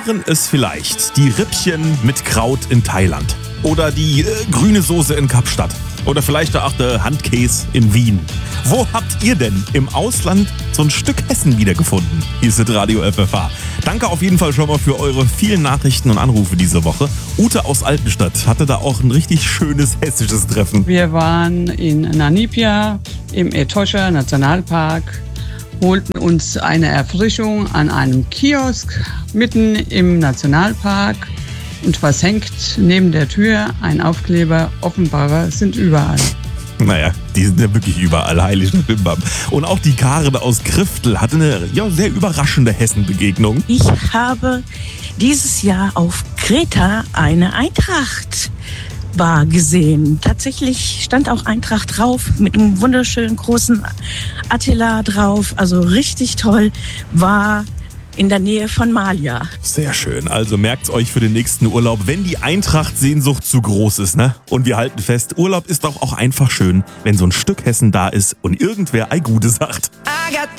Waren es vielleicht die Rippchen mit Kraut in Thailand? Oder die grüne Soße in Kapstadt? Oder vielleicht auch der Handkäse in Wien? Wo habt ihr denn im Ausland so ein Stück Hessen wiedergefunden? Hier ist Radio FFH. Danke auf jeden Fall schon mal für eure vielen Nachrichten und Anrufe diese Woche. Ute aus Altenstadt hatte da auch ein richtig schönes hessisches Treffen. Wir waren in Nanipia im Etosha Nationalpark, holten uns eine Erfrischung an einem Kiosk mitten im Nationalpark. Und was hängt neben der Tür? Ein Aufkleber, Offenbarer sind überall. Naja, die sind ja wirklich überall, heilig Bimbam. Und auch die Karen aus Kriftel hatte eine sehr überraschende Hessenbegegnung. Ich habe dieses Jahr auf Kreta eine Eintracht-Bar gesehen. Tatsächlich stand auch Eintracht drauf, mit einem wunderschönen großen Attila drauf. Also richtig toll, war in der Nähe von Malia. Sehr schön. Also merkt's euch für den nächsten Urlaub, wenn die Eintracht-Sehnsucht zu groß ist, ne? Und wir halten fest, Urlaub ist doch auch einfach schön, wenn so ein Stück Hessen da ist und irgendwer ei Gute sagt. I got